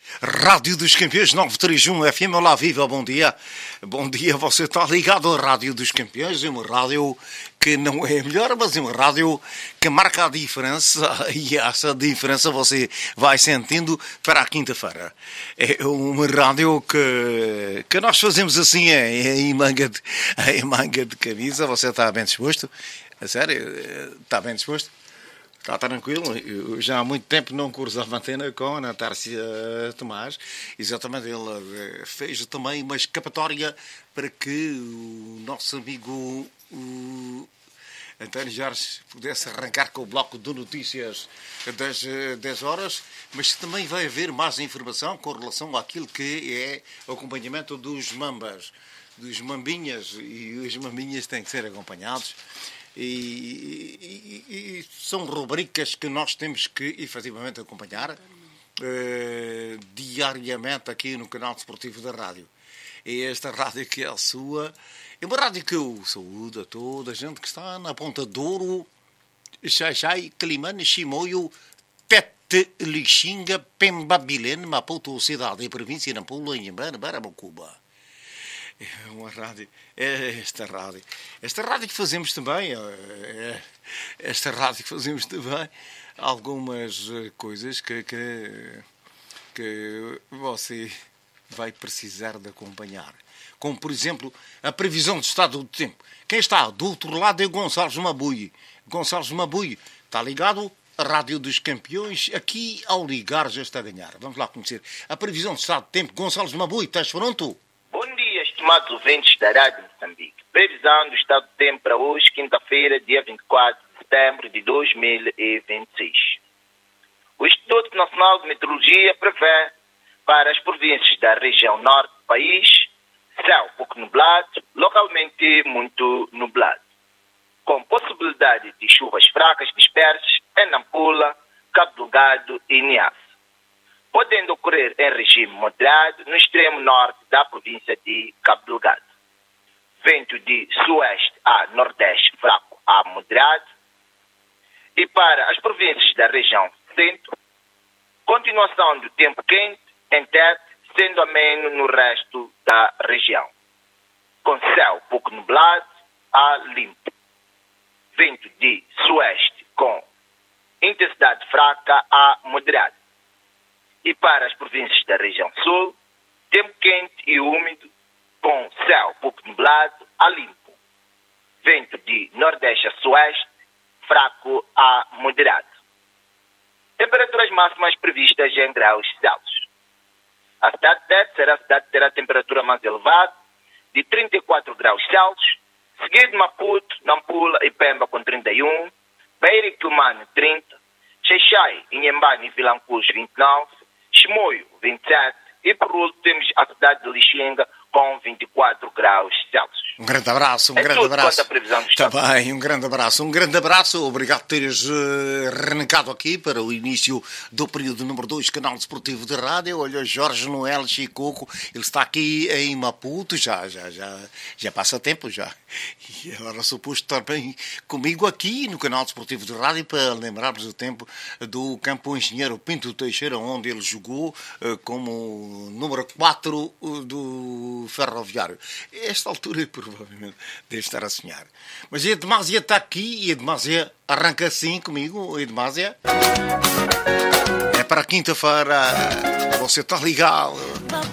Rádio dos Campeões 931 FM, olá, viva, bom dia. Bom dia, você está ligado à Rádio dos Campeões, é uma rádio que não é a melhor, mas é uma rádio que marca a diferença e essa diferença você vai sentindo para a quinta-feira. É uma rádio que nós fazemos assim em manga de camisa. Você está bem disposto? A sério? Está bem disposto? Está tranquilo, eu já há muito tempo não cruzava a antena com a Natárcia Tomás. Exatamente, ele fez também uma escapatória para que o nosso amigo António Jorge pudesse arrancar com o bloco de notícias das 10 horas, mas também vai haver mais informação com relação àquilo que é o acompanhamento dos mambas, dos mambinhas, e os mambinhas têm que ser acompanhados. E são rubricas que nós temos que efetivamente acompanhar diariamente aqui no canal desportivo da rádio. E esta rádio que é a sua, é uma rádio que eu saúdo a toda a gente que está na Ponta Douro, Xaixai, Climane, Chimoio, Tete, Lixinga, Pembabilene, Maputo, cidade e província, Nampula, Inhambane, Barabacuba. É uma rádio, esta rádio que fazemos também, algumas coisas que você vai precisar de acompanhar. Como, por exemplo, a previsão do estado do tempo. Quem está do outro lado é Gonçalves Mabui. Gonçalves Mabui está ligado à Rádio dos Campeões, aqui ao ligar já está a ganhar. Vamos lá conhecer a previsão do estado do tempo. Gonçalves Mabui, estás pronto? Estimados ouvintes da Rádio Moçambique, previsão do estado do tempo para hoje, quinta-feira, dia 24 de setembro de 2026. O Instituto Nacional de Meteorologia prevê para as províncias da região norte do país céu pouco nublado, localmente muito nublado, com possibilidade de chuvas fracas dispersas em Nampula, Cabo Delgado e Niassa, podendo ocorrer em regime moderado no extremo norte da província de Cabo Delgado. Vento de sueste a nordeste fraco a moderado. E para as províncias da região centro, continuação do tempo quente em Tete, sendo ameno no resto da região, com céu pouco nublado a limpo. Vento de sueste com intensidade fraca a moderada. E para as províncias da região sul, tempo quente e úmido, com céu pouco nublado a limpo. Vento de nordeste a sueste, fraco a moderado. Temperaturas máximas previstas em graus Celsius. A cidade de Tete será a cidade que terá a temperatura mais elevada, de 34 graus Celsius, seguido de Maputo, Nampula e Pemba com 31, Beira e Quilmane 30, Xaixai, Inhambane e Vilanculos 29, Chimoio, 27, e por último temos a cidade de Lixinga com 24 graus Celsius. Um grande abraço, um grande abraço. Está bem, um grande abraço. Obrigado por teres renegado aqui para o início do período número 2, canal desportivo de rádio. Olha, Jorge Noel Chicoco, ele está aqui em Maputo, já passa tempo já. E agora suposto estar bem comigo aqui no canal desportivo de rádio para lembrarmos o tempo do Campo Engenheiro Pinto Teixeira, onde ele jogou como número 4 do Ferroviário. Esta altura, provavelmente, deve estar a sonhar. Mas a Edmásia está aqui e a Edmásia arranca assim comigo. Edmásia, é para quinta-feira. Você está ligado